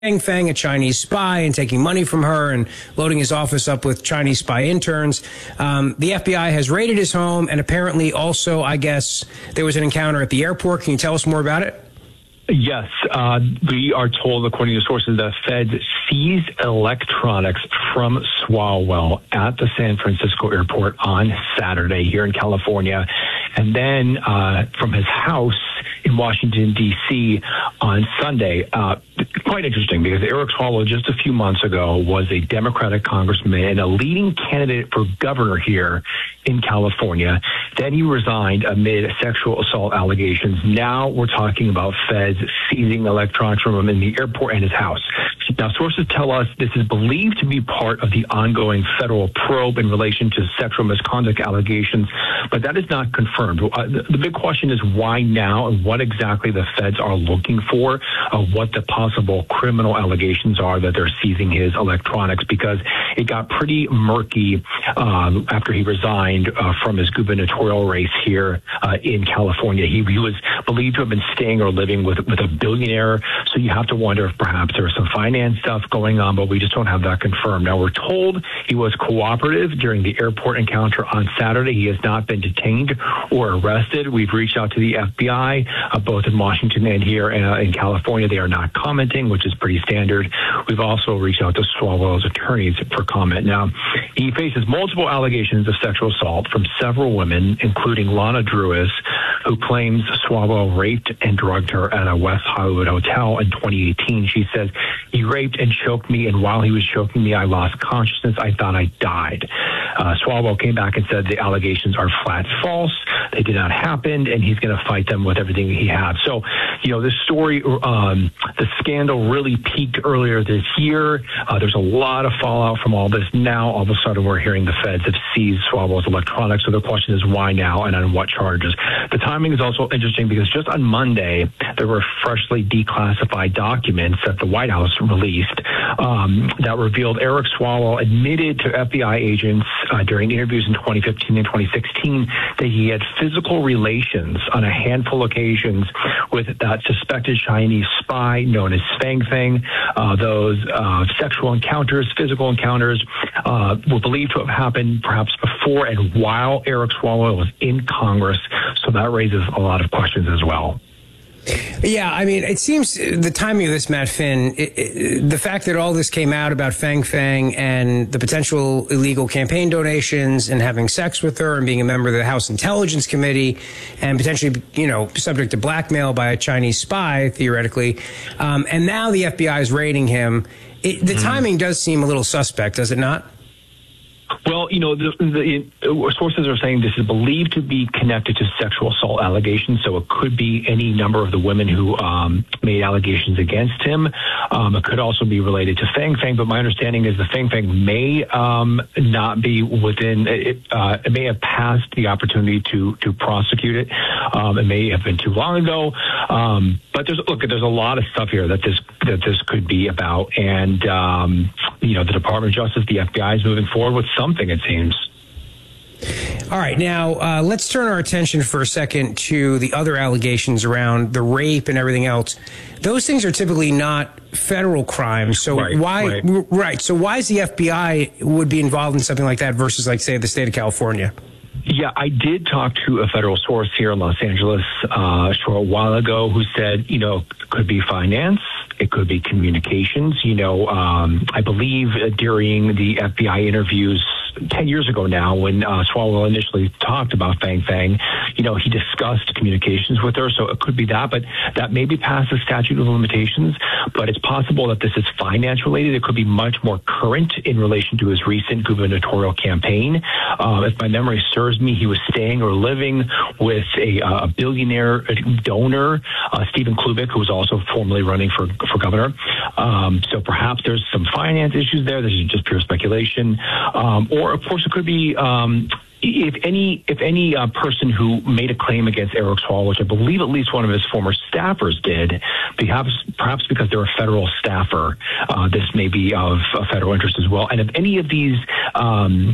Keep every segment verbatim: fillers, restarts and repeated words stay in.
Fang Fang, a Chinese spy, and taking money from her and loading his office up with Chinese spy interns. Um, the F B I has raided his home, and apparently also, I guess, there was an encounter at the airport. Can you tell us more about it? Yes, uh, we are told, according to sources, that feds seized electronics from Swalwell at the San Francisco airport on Saturday here in California, and then uh, from his house in Washington, D C on Sunday. Uh, quite interesting, because Eric Swalwell just a few months ago was a Democratic congressman and a leading candidate for governor here in California. Then he resigned amid sexual assault allegations. Now we're talking about feds seizing electronics from him in the airport and his house. Now, sources tell us this is believed to be part of the ongoing federal probe in relation to sexual misconduct allegations, but that is not confirmed. Uh, the, the big question is why now and what exactly the feds are looking for, uh, what the possible criminal allegations are that they're seizing his electronics, because it got pretty murky um, after he resigned uh, from his gubernatorial race here uh, in California. He, he was believed to have been staying or living with, with a billionaire, so you have to wonder if perhaps there was some finance stuff going on, but we just don't have that confirmed. Now, we're told he was cooperative during the airport encounter on Saturday. He has not been detained or arrested. We've reached out to the F B I, uh, both in Washington and here uh, in California. They are not commenting, which is pretty standard. We've also reached out to Swalwell's attorneys for comment. Now, he faces multiple allegations of sexual assault from several women, including Lana Drewis, who claims Swalwell raped and drugged her at a West Hollywood hotel in twenty eighteen. She says, "He raped and choked me, and while he was choking me, I lost consciousness. I thought I died." Uh, Swalwell came back and said the allegations are flat false. They did not happen, and he's going to fight them with everything he has. So, you know, this story, um, the scandal really peaked earlier this year. Uh, there's a lot of fallout from all this. Now, all of a sudden, we're hearing the feds have seized Swalwell's electronics. So the question is why now and on what charges? The timing is also interesting because just on Monday, there were freshly declassified documents that the White House released um, that revealed Eric Swalwell admitted to F B I agents uh, during interviews in twenty fifteen and twenty sixteen that he had physical relations on a handful of occasions with that suspected Chinese spy known as Fang Fang. Uh, those uh, sexual encounters, physical encounters, uh, were believed to have happened perhaps before and while Eric Swalwell was in Congress. So that raises a lot of questions as well. Yeah, I mean, it seems the timing of this, Matt Finn, it, it, the fact that all this came out about Fang Fang and the potential illegal campaign donations and having sex with her and being a member of the House Intelligence Committee and potentially, you know, subject to blackmail by a Chinese spy, theoretically, um, and now the F B I is raiding him. It, the mm-hmm. timing does seem a little suspect, does it not? Well, you know, the, the it, sources are saying this is believed to be connected to sexual assault allegations, so it could be any number of the women who um, made allegations against him. Um, it could also be related to Fang Fang, but my understanding is the Fang Fang may um, not be within, it, uh, it may have passed the opportunity to to prosecute it. Um, it may have been too long ago. Um, but there's, look, there's a lot of stuff here that this that this could be about, and um, you know, the Department of Justice, the F B I is moving forward with something, it seems. All right, now uh, let's turn our attention for a second to the other allegations around the rape and everything else. Those things are typically not federal crimes. So right, why, right. right? So why is the F B I would be involved in something like that versus, like, say, the state of California? Yeah, I did talk to a federal source here in Los Angeles uh, a short while ago who said, you know, it could be finance, it could be communications. You know, um, I believe during the F B I interviews ten years ago now, when uh, Swalwell initially talked about Fang Fang, you know, he discussed communications with her, so it could be that, but that may be past the statute of limitations, but it's possible that this is finance related. It could be much more current in relation to his recent gubernatorial campaign. Uh, if my memory serves me, he was staying or living with a, uh, a billionaire donor, uh, Stephen Klubik, who was also formerly running for, for governor. Um, so perhaps there's some finance issues there. This is just pure speculation. Um, or, of course, it could be um, if any if any uh, person who made a claim against Eric Swalwell, which I believe at least one of his former staffers did, perhaps, perhaps because they're a federal staffer, uh, this may be of a federal interest as well. And if any of these um,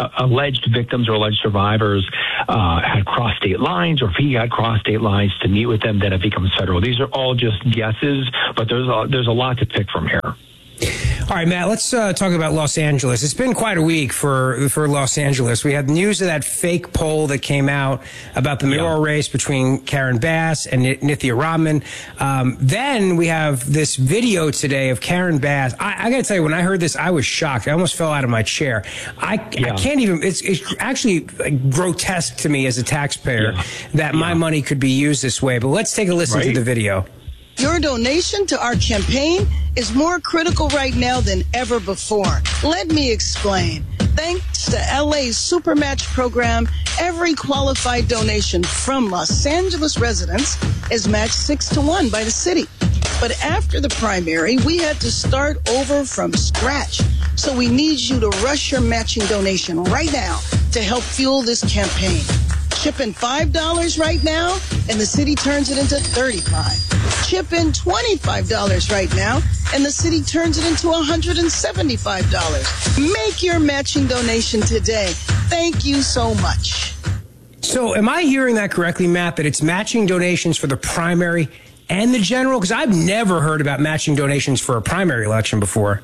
uh, alleged victims or alleged survivors uh, had crossed state lines, or if he had crossed state lines to meet with them, then it becomes federal. These are all just guesses, but there's a, there's a lot to pick from here. All right, Matt, let's uh, talk about Los Angeles. It's been quite a week for for Los Angeles. We had news of that fake poll that came out about the mayoral yeah. race between Karen Bass and Nithya Rodman. Um, then we have this video today of Karen Bass. I, I got to tell you, when I heard this, I was shocked. I almost fell out of my chair. I, yeah. I can't even, it's, it's actually grotesque to me as a taxpayer yeah. that yeah. my money could be used this way. But let's take a listen right? to the video. Your donation to our campaign is more critical right now than ever before. Let me explain. Thanks to L A's Supermatch program, every qualified donation from Los Angeles residents is matched six to one by the city. But after the primary, we had to start over from scratch. So we need you to rush your matching donation right now to help fuel this campaign. Chip in five dollars right now, and the city turns it into thirty-five dollars. Chip in twenty-five dollars right now, and the city turns it into one hundred seventy-five dollars. Make your matching donation today. Thank you so much. So am I hearing that correctly, Matt, that it's matching donations for the primary and the general? Because I've never heard about matching donations for a primary election before.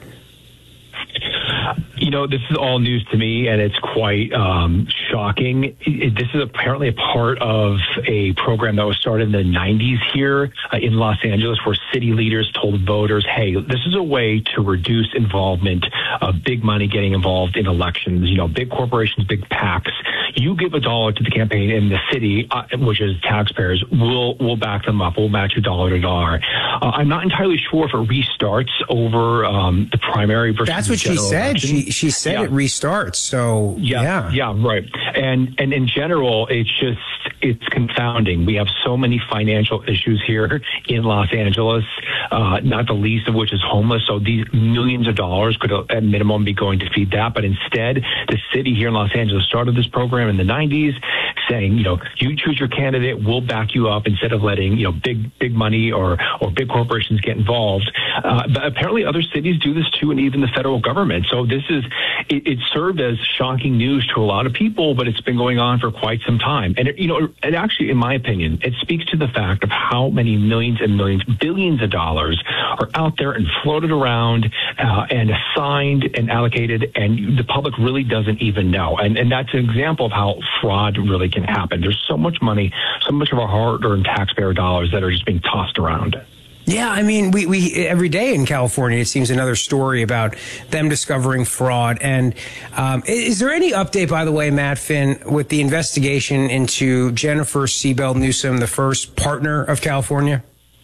You know, this is all news to me, and it's quite um, shocking. It, it, this is apparently a part of a program that was started in the nineties here uh, in Los Angeles, where city leaders told voters, hey, this is a way to reduce involvement of big money getting involved in elections. You know, big corporations, big PACs. You give a dollar to the campaign, and the city, uh, which is taxpayers, will will back them up. We'll match you dollar to dollar. Uh, I'm not entirely sure if it restarts over um, the primary versus That's what the she said. Election. She she said yeah. it restarts. So yeah, yeah, yeah, right. And and in general, it's just it's confounding. We have so many financial issues here in Los Angeles, uh, not the least of which is homeless. So these millions of dollars could at minimum be going to feed that. But instead, the city here in Los Angeles started this program in the nineties, saying, you know, you choose your candidate, we'll back you up, instead of letting, you know, big big money or or big corporations get involved. Uh, but apparently other cities do this too, and even the federal government. So this is it, it served as shocking news to a lot of people, but it's been going on for quite some time. And it, you know, it actually, in my opinion, it speaks to the fact of how many millions and millions, billions of dollars are out there and floated around uh, and assigned and allocated, and the public really doesn't even know. And and that's an example of how fraud really can happen. There's so much money, so much of our hard-earned taxpayer dollars that are just being tossed around. Yeah, I mean, we, we every day in California, it seems another story about them discovering fraud. And um, is there any update, by the way, Matt Finn, with the investigation into Jennifer Seabell Newsom, the first partner of California?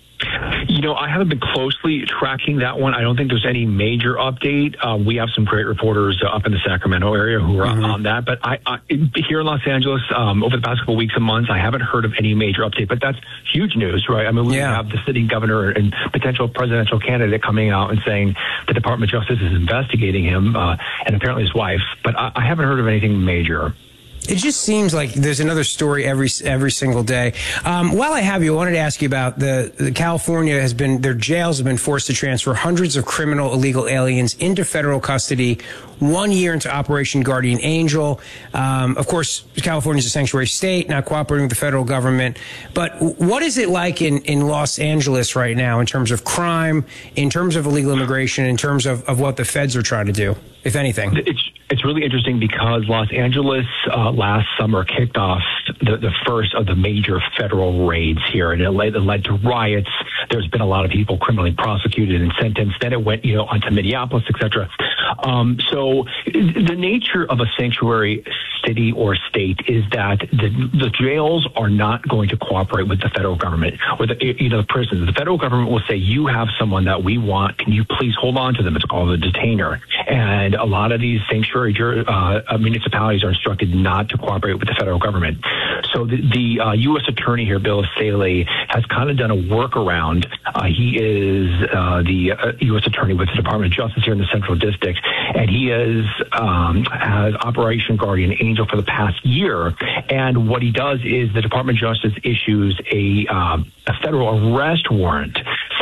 You know, I haven't been closely tracking that one. I don't think there's any major update. Uh, we have some great reporters uh, up in the Sacramento area who are mm-hmm. on that. But I, I, here in Los Angeles, um, over the past couple of weeks and months, I haven't heard of any major update. But that's huge news, right? I mean, we yeah. have the sitting governor and potential presidential candidate coming out and saying the Department of Justice is investigating him uh, and apparently his wife. But I, I haven't heard of anything major. It just seems like there's another story every every single day. Um, while I have you, I wanted to ask you about the, the California has been, their jails have been forced to transfer hundreds of criminal illegal aliens into federal custody one year into Operation Guardian Angel. Um, of course, California is a sanctuary state, not cooperating with the federal government. But what is it like in, in Los Angeles right now in terms of crime, in terms of illegal immigration, in terms of, of what the feds are trying to do, if anything? It's It's really interesting because Los Angeles uh, last summer kicked off the, the first of the major federal raids here, and it led, it led to riots. There's been a lot of people criminally prosecuted and sentenced. Then it went, you know, onto Minneapolis, et cetera. Um, so the nature of a sanctuary city or state is that the, the jails are not going to cooperate with the federal government, with the, you know, the prisons. The federal government will say, you have someone that we want. Can you please hold on to them? It's called a detainer. And a lot of these sanctuary uh, municipalities are instructed not to cooperate with the federal government. So the, the uh, U S attorney here, Bill Saley, has kind of done a workaround. Uh, he is uh, the uh, U S attorney with the Department of Justice here in the Central District, and he is um, has Operation Guardian Angel for the past year. And what he does is the Department of Justice issues a, uh, a federal arrest warrant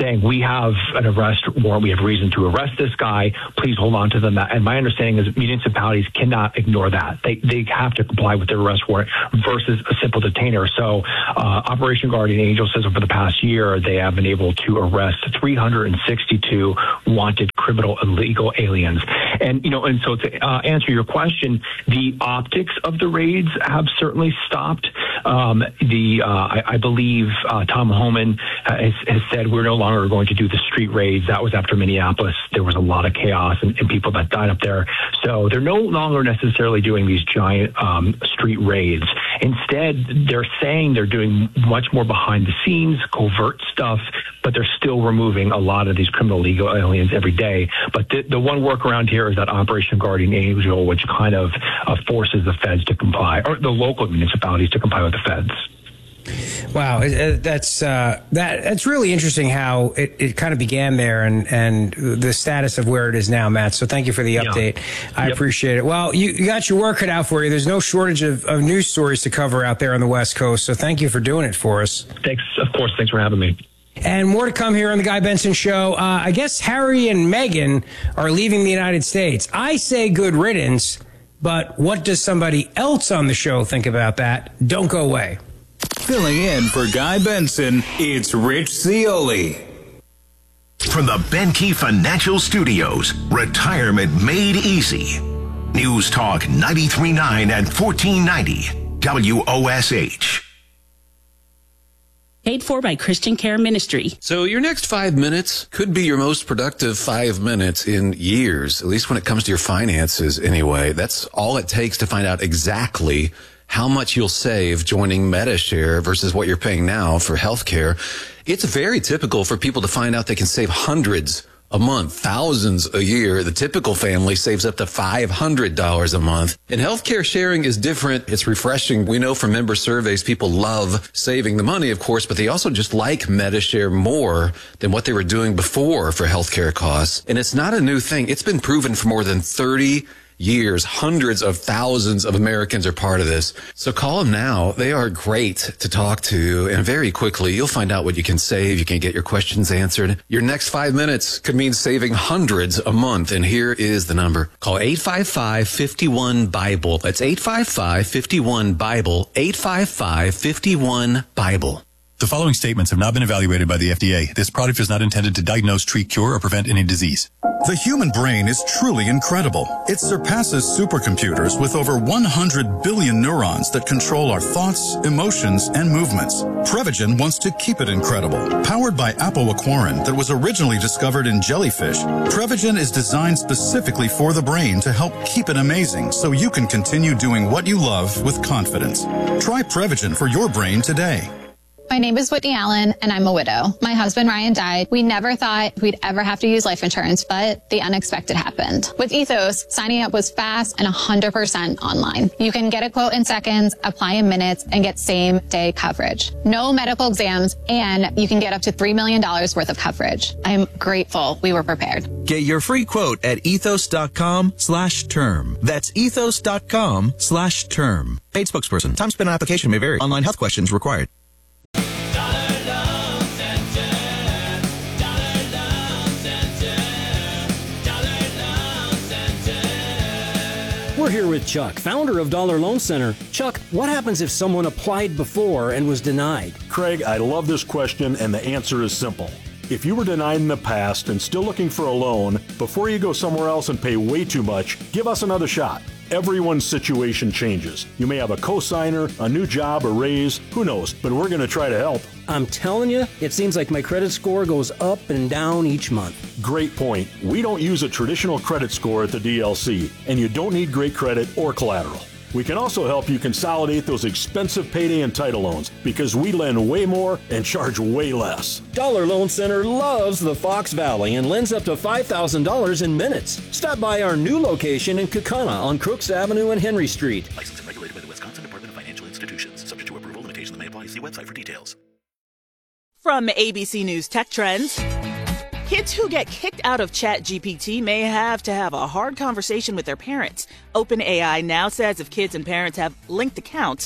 saying, we have an arrest warrant, we have reason to arrest this guy, please hold on to them. And my understanding is municipalities cannot ignore that. They they have to comply with their arrest warrant versus a simple detainer. So uh, Operation Guardian Angel says over the past year, they have been able to arrest three hundred sixty-two wanted criminal illegal aliens. And, you know, and so to uh, answer your question, the optics of the raids have certainly stopped. Um, the uh, I, I believe uh, Tom Homan has, has said we're no longer going to do the street raids. That was after Minneapolis. There was a lot of chaos and, and people that died up there. So they're no longer necessarily doing these giant um, street raids. Instead, they're saying they're doing much more behind the scenes, covert stuff, but they're still removing a lot of these criminal illegal aliens every day. But the, the one workaround here is that Operation Guardian Angel, which kind of uh, forces the feds to comply, or the local municipalities to comply with the feds. Wow, that's uh, that that's really interesting how it, it kind of began there and, and the status of where it is now, Matt. So thank you for the update. Yeah. I yep. appreciate it. Well, you, you got your work cut out for you. There's no shortage of, of news stories to cover out there on the West Coast. So thank you for doing it for us. Thanks. Of course. Thanks for having me. And more to come here on the Guy Benson Show. Uh, I guess Harry and Meghan are leaving the United States. I say good riddance, but what does somebody else on the show think about that? Don't go away. Filling in for Guy Benson, it's Rich Zeoli. From the Benke Financial Studios, Retirement Made Easy. News Talk ninety-three point nine and fourteen ninety W O S H. Paid for by Christian Care Ministry. So your next five minutes could be your most productive five minutes in years, at least when it comes to your finances anyway. That's all it takes to find out exactly how much you'll save joining MediShare versus what you're paying now for healthcare. It's very typical for people to find out they can save hundreds a month, thousands a year. The typical family saves up to five hundred dollars a month. And healthcare sharing is different. It's refreshing. We know from member surveys, people love saving the money, of course, but they also just like MediShare more than what they were doing before for healthcare costs. And it's not a new thing. It's been proven for more than thirty years. Hundreds of thousands of Americans are part of this. So call them now. They are great to talk to. And very quickly, you'll find out what you can save. You can get your questions answered. Your next five minutes could mean saving hundreds a month. And here is the number. Call eight five five, five one, BIBLE. That's eight five five, five one, BIBLE. eight five five, five one, BIBLE. The following statements have not been evaluated by the F D A. This product is not intended to diagnose, treat, cure, or prevent any disease. The human brain is truly incredible. It surpasses supercomputers with over one hundred billion neurons that control our thoughts, emotions, and movements. Prevagen wants to keep it incredible. Powered by apoaquarin that was originally discovered in jellyfish, Prevagen is designed specifically for the brain to help keep it amazing so you can continue doing what you love with confidence. Try Prevagen for your brain today. My name is Whitney Allen, and I'm a widow. My husband, Ryan, died. We never thought we'd ever have to use life insurance, but the unexpected happened. With Ethos, signing up was fast and one hundred percent online. You can get a quote in seconds, apply in minutes, and get same-day coverage. No medical exams, and you can get up to three million dollars worth of coverage. I'm grateful we were prepared. Get your free quote at ethos.com slash term. That's ethos.com slash term. Paid spokesperson. Time spent on application may vary. Online health questions required. We're here with Chuck, founder of Dollar Loan Center. Chuck, what happens if someone applied before and was denied? Craig, I love this question, and the answer is simple. If you were denied in the past and still looking for a loan, before you go somewhere else and pay way too much, give us another shot. Everyone's situation changes. You may have a cosigner, a new job, a raise, who knows, but we're going to try to help. I'm telling you, it seems like my credit score goes up and down each month. Great point. We don't use a traditional credit score at the D L C, and you don't need great credit or collateral. We can also help you consolidate those expensive payday and title loans because we lend way more and charge way less. Dollar Loan Center loves the Fox Valley and lends up to five thousand dollars in minutes. Stop by our new location in Kaukauna on Crooks Avenue and Henry Street. Licensed and regulated by the Wisconsin Department of Financial Institutions. Subject to approval, limitations may apply. See website for details. From A B C News Tech Trends. Kids who get kicked out of ChatGPT may have to have a hard conversation with their parents. OpenAI now says if kids and parents have linked accounts,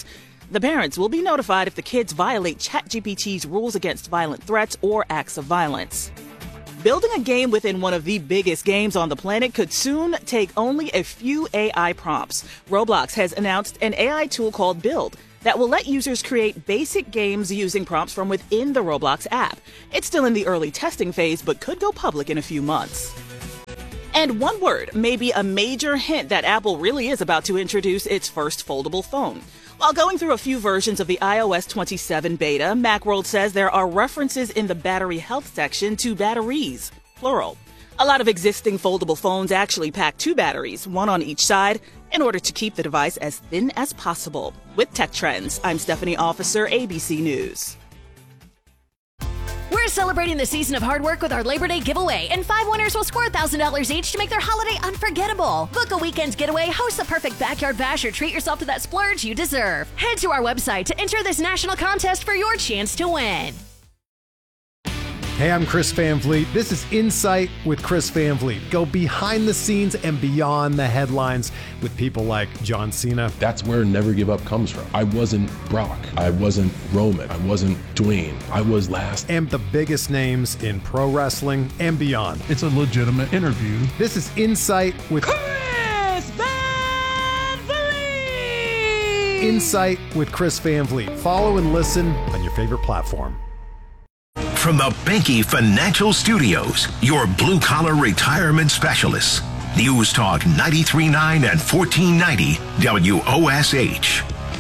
The parents will be notified if the kids violate ChatGPT's rules against violent threats or acts of violence. Building a game within one of the biggest games on the planet could soon take only a few A I prompts. Roblox has announced an A I tool called Build that will let users create basic games using prompts from within the Roblox app. It's still in the early testing phase, but could go public in a few months. And one word may be a major hint that Apple really is about to introduce its first foldable phone. While going through a few versions of the i O S twenty-seven beta, Macworld says there are references in the battery health section to batteries, plural. A lot of existing foldable phones actually pack two batteries, one on each side, in order to keep the device as thin as possible. With Tech Trends, I'm Stephanie Officer, A B C News. We're celebrating the season of hard work with our Labor Day giveaway, and five winners will score one thousand dollars each to make their holiday unforgettable. Book a weekend getaway, host the perfect backyard bash, or treat yourself to that splurge you deserve. Head to our website to enter this national contest for your chance to win. Hey, I'm Chris Van Vliet. This is Insight with Chris Van Vliet. Go behind the scenes and beyond the headlines with people like John Cena. That's where Never Give Up comes from. I wasn't Brock. I wasn't Roman. I wasn't Dwayne. I was last. And the biggest names in pro wrestling and beyond. It's a legitimate interview. This is Insight with Chris Van Vliet! Insight with Chris Van Vliet. Follow and listen on your favorite platform. From the Benke Financial Studios, your blue-collar retirement specialists. News Talk ninety-three point nine and fourteen ninety W O S H.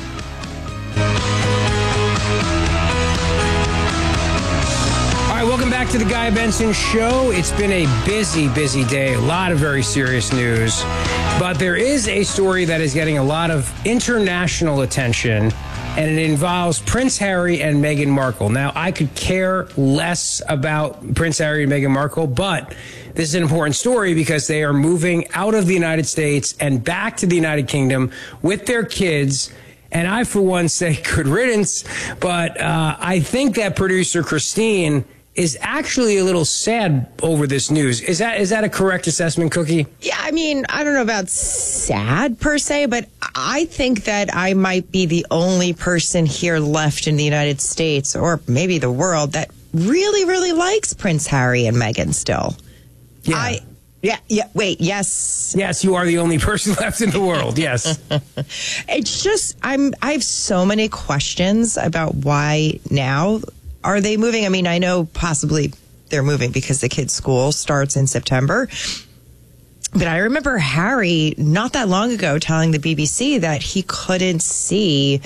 All right, welcome back to the Guy Benson Show. It's been a busy, busy day. A lot of very serious news. But there is a story that is getting a lot of international attention, and it involves Prince Harry and Meghan Markle. Now, I could care less about Prince Harry and Meghan Markle, but this is an important story because they are moving out of the United States and back to the United Kingdom with their kids. And I, for one, say good riddance, but uh, I think that producer Christine is actually a little sad over this news. Is that is that a correct assessment, Cookie? Yeah, I mean, I don't know about sad per se, but I think that I might be the only person here left in the United States, or maybe the world, that really, really likes Prince Harry and Meghan still. Yeah. I, yeah, yeah, wait, yes. Yes, you are the only person left in the world, yes. It's just, I'm, I have so many questions about why now are they moving? I mean, I know possibly they're moving because the kids' school starts in September. But I remember Harry not that long ago telling the B B C that he couldn't see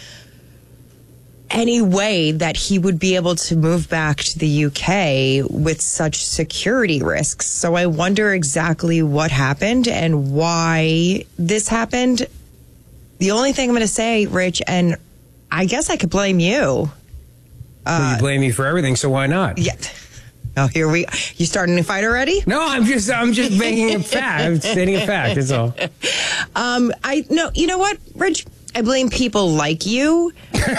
any way that he would be able to move back to the U K with such security risks. So I wonder exactly what happened and why this happened. The only thing I'm going to say, Rich, and I guess I could blame you. Uh, well, you blame me for everything, so why not? Yeah. Oh, here we. You starting a fight already? No, I'm just. I'm just making a fact. I'm stating a fact. That's all. Um, I no. You know what, Rich? I blame people like you.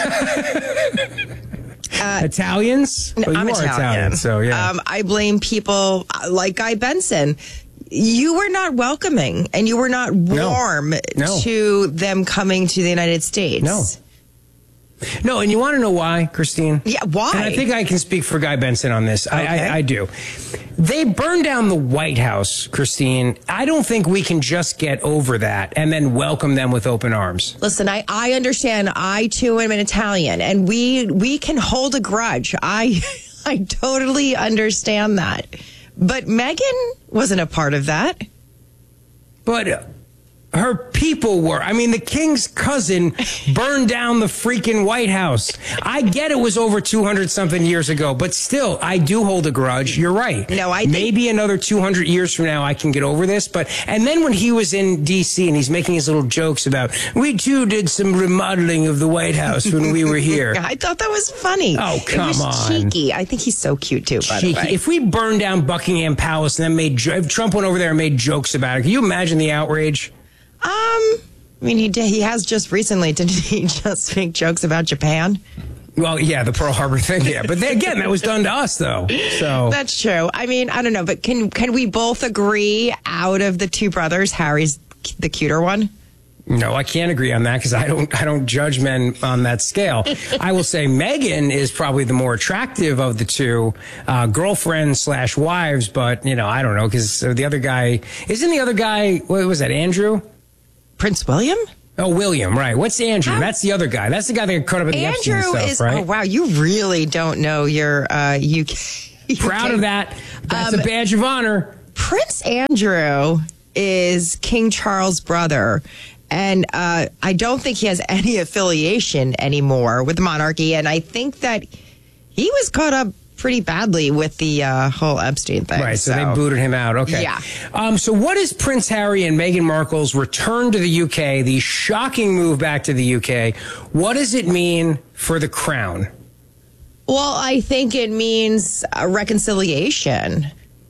uh, Italians? No, well, I'm you are Italian. Italian, so yeah. Um, I blame people like Guy Benson. You were not welcoming, and you were not warm no. No. to them coming to the United States. No. No, and you want to know why, Christine? Yeah, why? And I think I can speak for Guy Benson on this. Okay. I, I, I do. They burned down the White House, Christine. I don't think we can just get over that and then welcome them with open arms. Listen, I, I understand. I, too, am an Italian, and we we can hold a grudge. I I totally understand that. But Meghan wasn't a part of that. But Uh, her people were. I mean, the king's cousin burned down the freaking White House. I get it was over two hundred something years ago, but still, I do hold a grudge. You're right. No, I think- Maybe another two hundred years from now, I can get over this. But and then when he was in D C and he's making his little jokes about, we too did some remodeling of the White House when we were here. I thought that was funny. Oh, come it was on. cheeky. I think he's so cute, too, by Cheeky. the way. If we burned down Buckingham Palace and then made, if Trump went over there and made jokes about it, can you imagine the outrage? Um, I mean, he did, he has just recently, didn't he just make jokes about Japan? Well, yeah, the Pearl Harbor thing, yeah. But then, again, that was done to us, though. So that's true. I mean, I don't know, but can can we both agree out of the two brothers, Harry's the cuter one? No, I can't agree on that because I don't I don't judge men on that scale. I will say Meghan is probably the more attractive of the two uh, girlfriends slash wives, but, you know, I don't know because the other guy, isn't the other guy, what was that, Andrew? Prince William? Oh, William, right. What's Andrew? How? That's the other guy. That's the guy that got caught up in the Andrew Epstein stuff, is, right? Oh, wow, you really don't know your uh, U K. Proud of that. That's um, a badge of honor. Prince Andrew is King Charles' brother. And uh, I don't think he has any affiliation anymore with the monarchy. And I think that he was caught up pretty badly with the uh, whole Epstein thing. Right, so, so they booted him out. Okay. Yeah. Um, so what is Prince Harry and Meghan Markle's return to the U K, the shocking move back to the U K? What does it mean for the crown? Well, I think it means a reconciliation.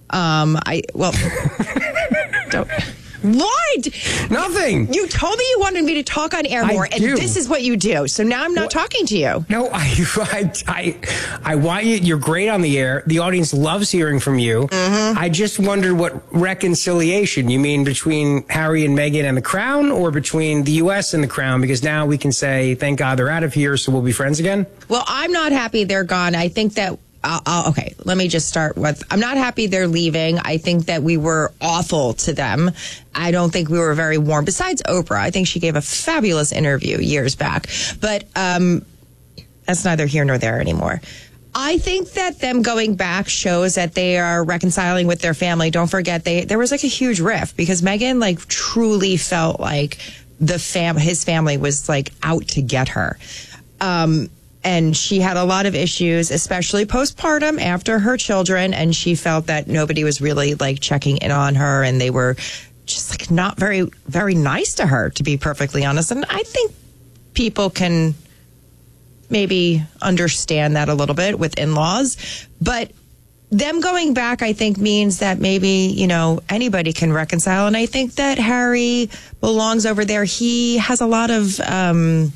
Um, I, well, don't... What? Nothing. You told me you wanted me to talk on air more, and this is what you do. So now I'm not well, talking to you. No, I, I, I, I want you. You're great on the air. The audience loves hearing from you. Mm-hmm. I just wondered what reconciliation you mean between Harry and Meghan and the Crown, or between the U S and the Crown? Because now we can say, thank God they're out of here, so we'll be friends again. Well, I'm not happy they're gone. I think that. I'll, I'll, okay, let me just start with, I'm not happy they're leaving. I think that we were awful to them. I don't think we were very warm. Besides Oprah, I think she gave a fabulous interview years back. But um, that's neither here nor there anymore. I think that them going back shows that they are reconciling with their family. Don't forget, they there was like a huge rift because Meghan like truly felt like the fam his family was like out to get her. Um And she had a lot of issues, especially postpartum after her children. And she felt that nobody was really like checking in on her. And they were just like not very, very nice to her, to be perfectly honest. And I think people can maybe understand that a little bit with in-laws. But them going back, I think, means that maybe, you know, anybody can reconcile. And I think that Harry belongs over there. He has a lot of... Um,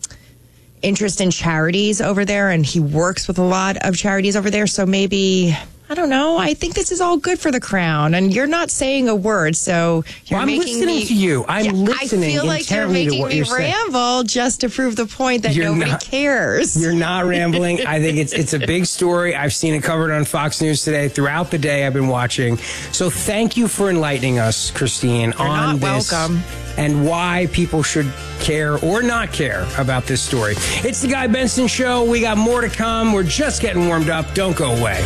interest in charities over there, and he works with a lot of charities over there. So maybe, I don't know, I think this is all good for the crown. And you're not saying a word, so you're well, I'm making listening me, to you. I'm yeah, listening I feel like you're making me ramble just to prove the point that you're nobody not, cares. You're not rambling. I think it's it's a big story. I've seen it covered on Fox News today. Throughout the day, I've been watching. So thank you for enlightening us, Christine, you're on not this. Welcome. And why people should care or not care about this story. It's the Guy Benson Show. We got more to come. We're just getting warmed up. Don't go away.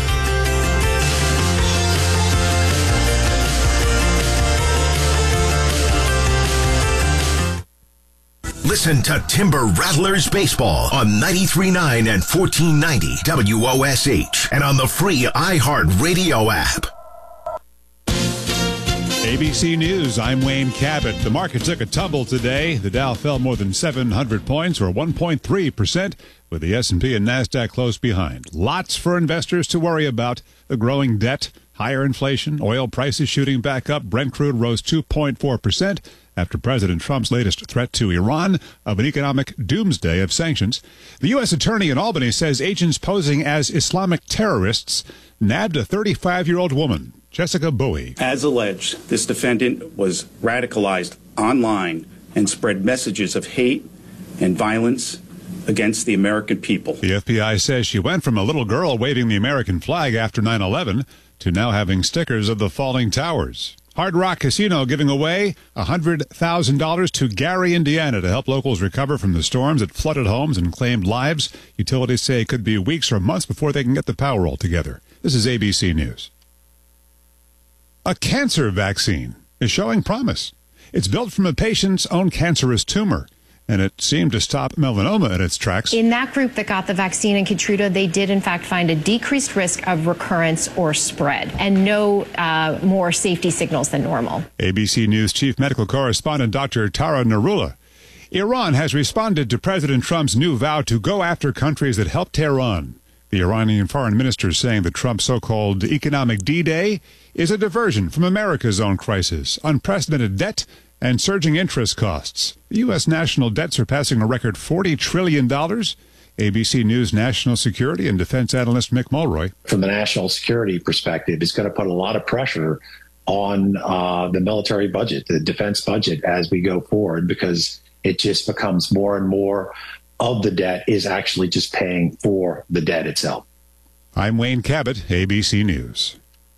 Listen to Timber Rattlers Baseball on ninety-three point nine and fourteen ninety W O S H and on the free iHeartRadio app. A B C News, I'm Wayne Cabot. The market took a tumble today. The Dow fell more than seven hundred points, or one point three percent, with the S and P and NASDAQ close behind. Lots for investors to worry about. The growing debt, higher inflation, oil prices shooting back up. Brent crude rose two point four percent after President Trump's latest threat to Iran of an economic doomsday of sanctions. The U S attorney in Albany says agents posing as Islamic terrorists nabbed a thirty-five-year-old woman. Jessica Bowie. As alleged, this defendant was radicalized online and spread messages of hate and violence against the American people. The F B I says she went from a little girl waving the American flag after nine eleven to now having stickers of the falling towers. Hard Rock Casino giving away one hundred thousand dollars to Gary, Indiana, to help locals recover from the storms that flooded homes and claimed lives. Utilities say it could be weeks or months before they can get the power all together. This is A B C News. A cancer vaccine is showing promise. It's built from a patient's own cancerous tumor, and it seemed to stop melanoma in its tracks. In that group that got the vaccine in Keytruda, they did in fact find a decreased risk of recurrence or spread and no uh, more safety signals than normal. A B C News chief medical correspondent Doctor Tara Narula. Iran has responded to President Trump's new vow to go after countries that helped Tehran. The Iranian foreign minister is saying that Trump's so-called economic D-Day is a diversion from America's own crisis, unprecedented debt, and surging interest costs. The U S national debt surpassing a record forty trillion dollars. A B C News national security and defense analyst Mick Mulroy. From the national security perspective, it's going to put a lot of pressure on uh, the military budget, the defense budget as we go forward, because it just becomes more and more of the debt is actually just paying for the debt itself. I'm Wayne Cabot, A B C News.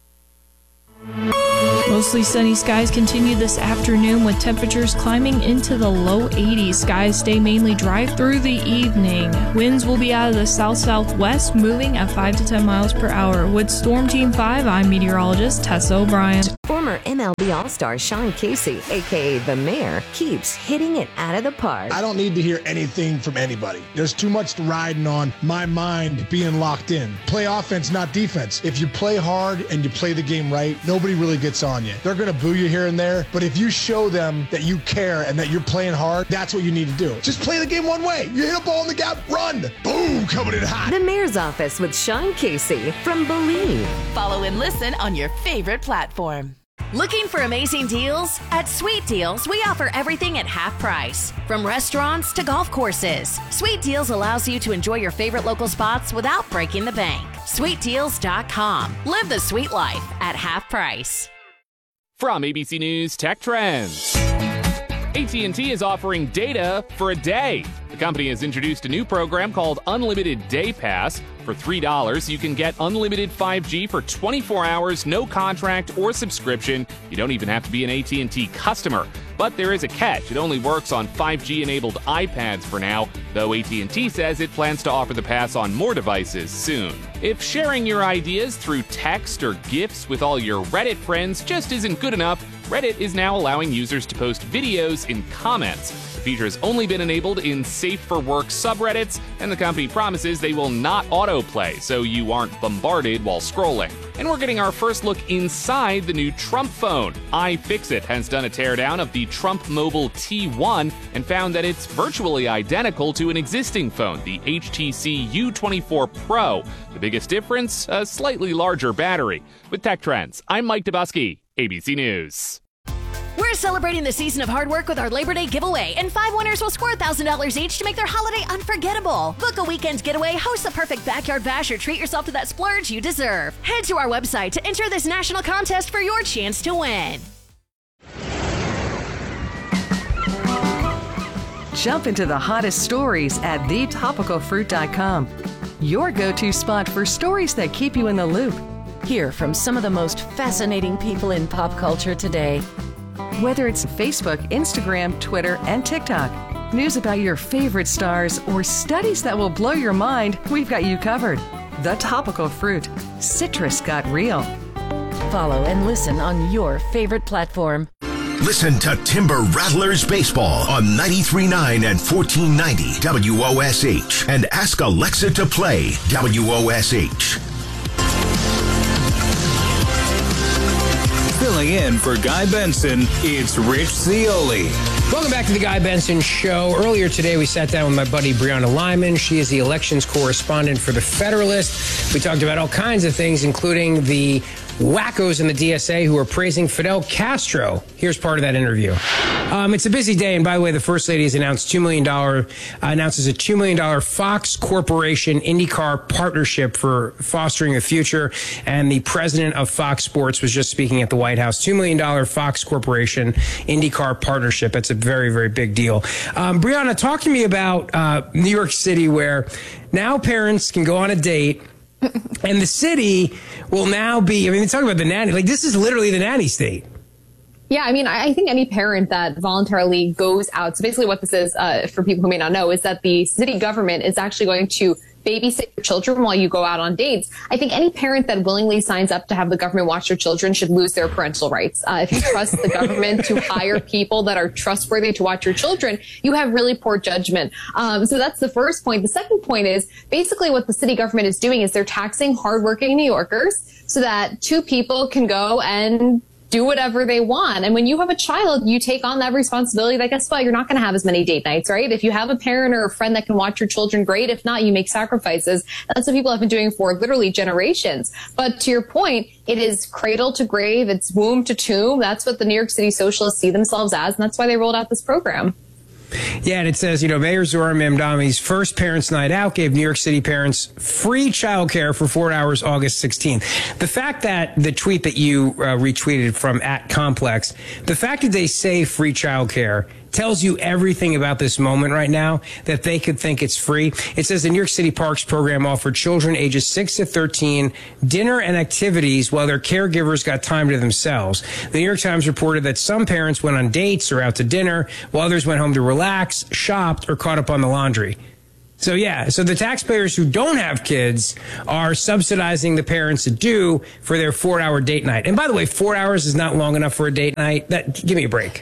Mostly sunny skies continue this afternoon with temperatures climbing into the low eighties. Skies stay mainly dry through the evening. Winds will be out of the south-southwest, moving at five to ten miles per hour. With Storm Team five, I'm meteorologist Tessa O'Brien. Former M L B All-Star Sean Casey, a k a. The Mayor, keeps hitting it out of the park. I don't need to hear anything from anybody. There's too much riding on my mind being locked in. Play offense, not defense. If you play hard and you play the game right, nobody really gets on you. They're going to boo you here and there, but if you show them that you care and that you're playing hard, that's what you need to do. Just play the game one way. You hit a ball in the gap, run. Boom, coming in hot. The Mayor's Office with Sean Casey from Believe. Follow and listen on your favorite platform. Looking for amazing deals? At Sweet Deals, we offer everything at half price. From restaurants to golf courses, Sweet Deals allows you to enjoy your favorite local spots without breaking the bank. sweet deals dot com. Live the sweet life at half price. From A B C News Tech Trends. A T and T is offering data for a day. The company has introduced a new program called Unlimited Day Pass. For three dollars, you can get unlimited five G for twenty-four hours, no contract or subscription. You don't even have to be an A T and T customer. But there is a catch. It only works on five G-enabled iPads for now, though A T and T says it plans to offer the pass on more devices soon. If sharing your ideas through text or GIFs with all your Reddit friends just isn't good enough, Reddit is now allowing users to post videos in comments. The feature has only been enabled in Safe for Work subreddits, and the company promises they will not autoplay, so you aren't bombarded while scrolling. And we're getting our first look inside the new Trump phone. iFixit has done a teardown of the Trump Mobile T one and found that it's virtually identical to an existing phone, the H T C U twenty-four Pro. The biggest difference, a slightly larger battery. With Tech Trends, I'm Mike Dubusky, A B C News. We're celebrating the season of hard work with our Labor Day giveaway, and five winners will score one thousand dollars each to make their holiday unforgettable. Book a weekend getaway, host the perfect backyard bash, or treat yourself to that splurge you deserve. Head to our website to enter this national contest for your chance to win. Jump into the hottest stories at the topical fruit dot com. Your go-to spot for stories that keep you in the loop. Hear from some of the most fascinating people in pop culture today. Whether it's Facebook, Instagram, Twitter, and TikTok, news about your favorite stars, or studies that will blow your mind, we've got you covered. The Topical Fruit. Citrus got real. Follow and listen on your favorite platform. Listen to Timber Rattlers Baseball on ninety-three point nine and fourteen ninety W O S H and ask Alexa to play W O S H. Filling in for Guy Benson, it's Rich Zeoli. Welcome back to the Guy Benson Show. Earlier today, we sat down with my buddy Brianna Lyman. She is the elections correspondent for The Federalist. We talked about all kinds of things, including the wackos in the D S A who are praising Fidel Castro. Here's part of that interview. Um, it's a busy day, and by the way, the First Lady has announced two million dollars, uh, announces a two million dollars Fox Corporation IndyCar partnership for fostering the future, and the president of Fox Sports was just speaking at the White House. two million dollars Fox Corporation IndyCar partnership. That's a very, very big deal. Um, Brianna, talk to me about uh, New York City, where now parents can go on a date, and the city will now be, I mean, talking about the nanny, like this is literally the nanny state. Yeah, I mean, I think any parent that voluntarily goes out, so basically what this is, uh, for people who may not know, is that the city government is actually going to babysit your children while you go out on dates. I think any parent that willingly signs up to have the government watch their children should lose their parental rights. Uh, if you trust the government to hire people that are trustworthy to watch your children, you have really poor judgment. Um, so that's the first point. The second point is basically what the city government is doing is they're taxing hardworking New Yorkers so that two people can go and do whatever they want. And when you have a child, you take on that responsibility that guess what? You're not going to have as many date nights, right? If you have a parent or a friend that can watch your children, great. If not, you make sacrifices. That's what people have been doing for literally generations. But to your point, it is cradle to grave. It's womb to tomb. That's what the New York City socialists see themselves as. And that's why they rolled out this program. Yeah, and it says, you know, Mayor Zohran Mamdani's first Parents' Night Out gave New York City parents free childcare for four hours August sixteenth. The fact that the tweet that you uh, retweeted from at Complex, the fact that they say free childcare tells you everything about this moment right now, that they could think it's free. It says the New York City Parks program offered children ages six to thirteen dinner and activities while their caregivers got time to themselves. The New York Times reported that some parents went on dates or out to dinner, while others went home to relax, shopped, or caught up on the laundry. So, yeah, so the taxpayers who don't have kids are subsidizing the parents that do for their four-hour date night. And by the way, four hours is not long enough for a date night. That, give me a break.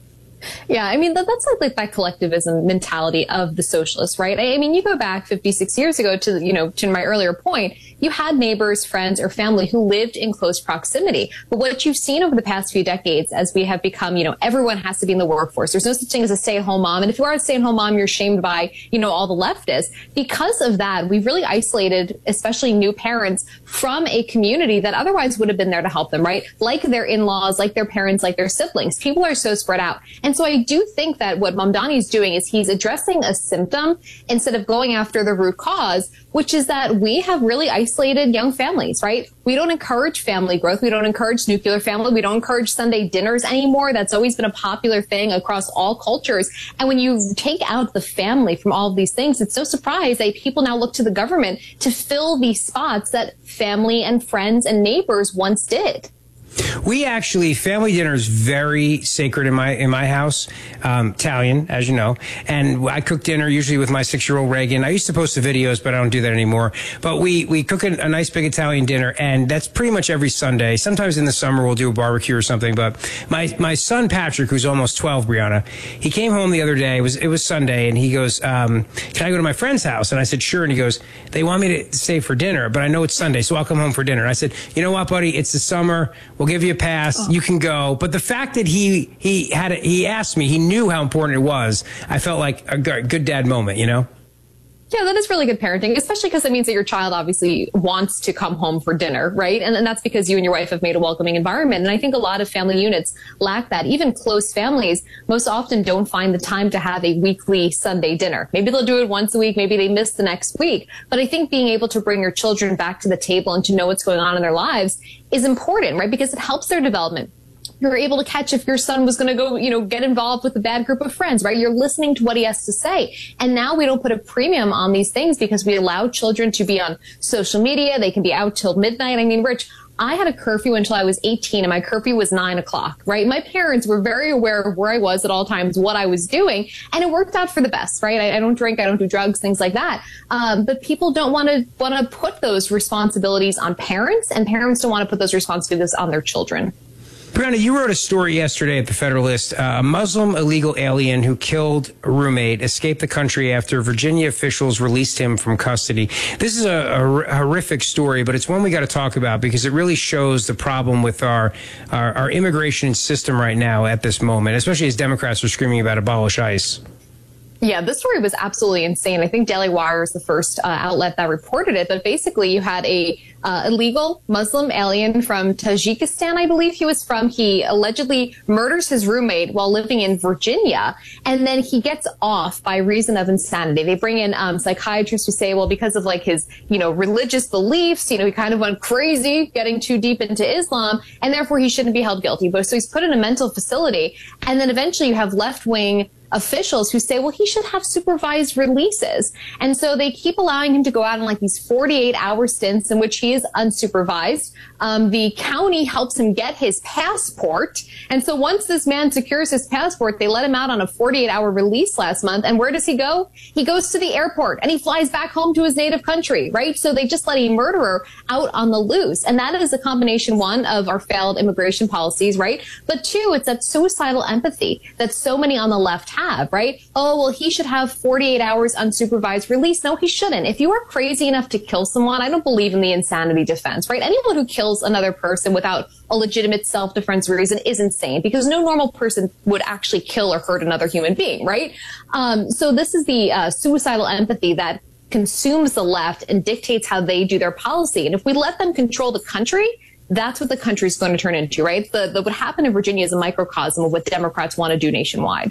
Yeah, I mean, that, that's like that collectivism mentality of the socialists, right? I, I mean, you go back fifty-six years ago to, you know, to my earlier point, you had neighbors, friends, or family who lived in close proximity. But what you've seen over the past few decades, as we have become, you know, everyone has to be in the workforce. There's no such thing as a stay-at-home mom. And if you are a stay-at-home mom, you're shamed by, you know, all the leftists. Because of that, we've really isolated, especially new parents, from a community that otherwise would have been there to help them, right? Like their in-laws, like their parents, like their siblings. People are so spread out. And so I do think that what Mamdani is doing is he's addressing a symptom instead of going after the root cause, which is that we have really isolated young families, right? We don't encourage family growth. We don't encourage nuclear family. We don't encourage Sunday dinners anymore. That's always been a popular thing across all cultures. And when you take out the family from all of these things, it's no surprise that people now look to the government to fill these spots that family and friends and neighbors once did. We actually, family dinner is very sacred in my in my house. Um, Italian, as you know, and I cook dinner usually with my six-year-old Reagan. I used to post the videos, but I don't do that anymore. But we we cook a, a nice big Italian dinner, and that's pretty much every Sunday. Sometimes in the summer we'll do a barbecue or something. But my my son Patrick, who's almost twelve, Brianna, he came home the other day. It was it was Sunday, and he goes, um, "Can I go to my friend's house?" And I said, "Sure." And he goes, "They want me to stay for dinner, but I know it's Sunday, so I'll come home for dinner." And I said, "You know what, buddy? It's the summer. We'll give you a pass. Oh. You can go." But the fact that he he had it, he asked me, he knew how important it was. I felt like a good dad moment, you know? Yeah, that is really good parenting, especially because it means that your child obviously wants to come home for dinner, right? And, and that's because you and your wife have made a welcoming environment. And I think a lot of family units lack that. Even close families most often don't find the time to have a weekly Sunday dinner. Maybe they'll do it once a week. Maybe they miss the next week. But I think being able to bring your children back to the table and to know what's going on in their lives is important, right? Because it helps their development. You're able to catch if your son was going to go, you know, get involved with a bad group of friends, right? You're listening to what he has to say. And now we don't put a premium on these things because we allow children to be on social media. They can be out till midnight. I mean, Rich, I had a curfew until I was eighteen and my curfew was nine o'clock, right? My parents were very aware of where I was at all times, what I was doing, and it worked out for the best, right? I, I don't drink, I don't do drugs, things like that. Um, but people don't want to want to put those responsibilities on parents, and parents don't want to put those responsibilities on their children. Brianna, you wrote a story yesterday at the Federalist. Uh, a Muslim illegal alien who killed a roommate escaped the country after Virginia officials released him from custody. This is a, a horrific story, but it's one we got to talk about because it really shows the problem with our, our, our immigration system right now at this moment, especially as Democrats are screaming about abolish ICE. Yeah, this story was absolutely insane. I think Daily Wire is the first uh, outlet that reported it. But basically, you had a uh, illegal Muslim alien from Tajikistan, I believe he was from. He allegedly murders his roommate while living in Virginia, and then he gets off by reason of insanity. They bring in um, psychiatrists who say, well, because of like his, you know, religious beliefs, you know, he kind of went crazy, getting too deep into Islam, and therefore he shouldn't be held guilty. But so he's put in a mental facility, and then eventually you have left-wing officials who say, well, he should have supervised releases. And so they keep allowing him to go out in like these forty-eight hour stints in which he is unsupervised. Um, the county helps him get his passport. And so once this man secures his passport, they let him out on a forty-eight hour release last month. And where does he go? He goes to the airport and he flies back home to his native country, right? So they just let a murderer out on the loose. And that is a combination, one, of our failed immigration policies, right? But two, it's that suicidal empathy that so many on the left have, right? Oh, well, he should have forty-eight hours unsupervised release. No, he shouldn't. If you are crazy enough to kill someone, I don't believe in the insanity defense, right? Anyone who kills another person without a legitimate self-defense reason is insane because no normal person would actually kill or hurt another human being, right? Um, so this is the uh, suicidal empathy that consumes the left and dictates how they do their policy. And if we let them control the country, that's what the country is going to turn into, right? The, the what happened in Virginia is a microcosm of what Democrats want to do nationwide.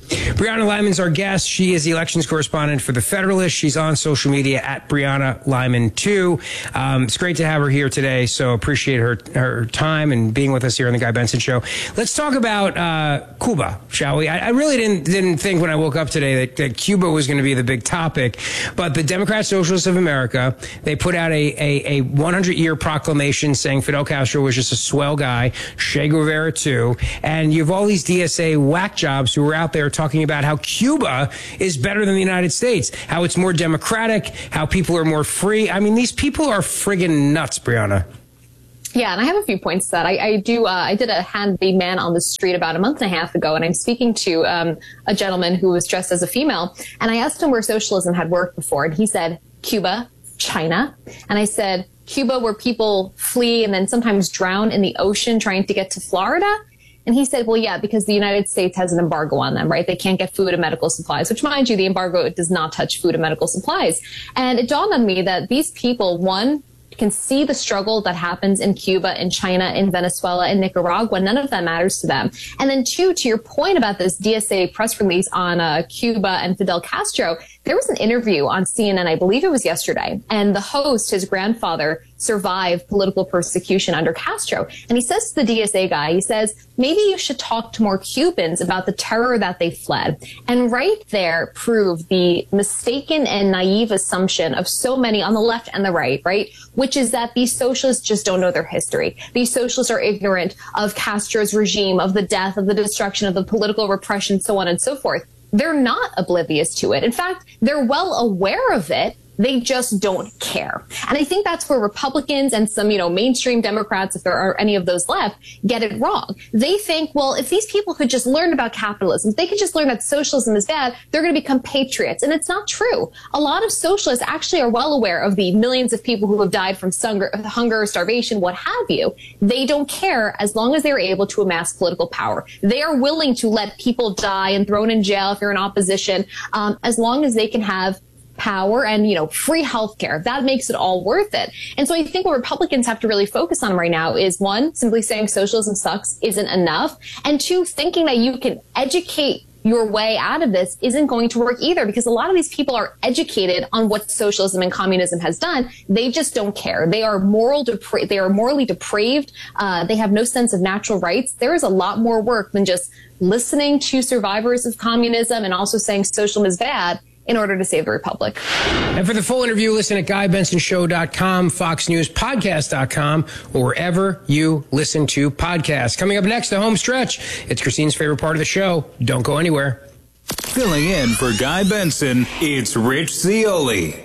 Brianna Lyman's our guest. She is the elections correspondent for The Federalist. She's on social media at Brianna Lyman two. Um, it's great to have her here today, so appreciate her her time and being with us here on the Guy Benson Show. Let's talk about uh, Cuba, shall we? I, I really didn't didn't think when I woke up today that, that Cuba was going to be the big topic, but the Democrat Socialists of America, they put out a a, a one hundred year proclamation saying Fidel Castro was just a swell guy, Che Guevara too, and you have all these D S A whack jobs who are out there talking about how Cuba is better than the United States, how it's more democratic, how people are more free. I mean, these people are friggin' nuts, Brianna. Yeah, and I have a few points to that. I, I do. Uh, I did a hand the man on the street about a month and a half ago, and I'm speaking to um, a gentleman who was dressed as a female, and I asked him where socialism had worked before, and he said Cuba, China, and I said Cuba, where people flee and then sometimes drown in the ocean trying to get to Florida. And he said, well, yeah, because the United States has an embargo on them, right? They can't get food and medical supplies, which, mind you, the embargo does not touch food and medical supplies. And it dawned on me that these people, one, can see the struggle that happens in Cuba, in China, in Venezuela, in Nicaragua. None of that matters to them. And then two, to your point about this D S A press release on uh, Cuba and Fidel Castro, there was an interview on C N N, I believe it was yesterday, and the host, his grandfather, survived political persecution under Castro. And he says to the D S A guy, he says, maybe you should talk to more Cubans about the terror that they fled. And right there proved the mistaken and naive assumption of so many on the left and the right, right? Which is that these socialists just don't know their history. These socialists are ignorant of Castro's regime, of the death, of the destruction, of the political repression, so on and so forth. They're not oblivious to it. In fact, they're well aware of it. They just don't care. And I think that's where Republicans and some, you know, mainstream Democrats, if there are any of those left, get it wrong. They think, well, if these people could just learn about capitalism, if they could just learn that socialism is bad, they're going to become patriots. And it's not true. A lot of socialists actually are well aware of the millions of people who have died from hunger, starvation, what have you. They don't care as long as they're able to amass political power. They are willing to let people die and thrown in jail if you're in opposition, um, as long as they can have power and, you know, free healthcare. That makes it all worth it. And so I think what Republicans have to really focus on right now is, one, simply saying socialism sucks isn't enough. And two, thinking that you can educate your way out of this isn't going to work either, because a lot of these people are educated on what socialism and communism has done. They just don't care. They are moral depra- they are morally depraved. Uh, they have no sense of natural rights. There is a lot more work than just listening to survivors of communism and also saying socialism is bad in order to save the republic. And for the full interview, listen at guy benson show dot com, fox news podcast dot com, or wherever you listen to podcasts. Coming up next, the home stretch. It's Christine's favorite part of the show. Don't go anywhere. Filling in for Guy Benson, it's Rich Zeoli.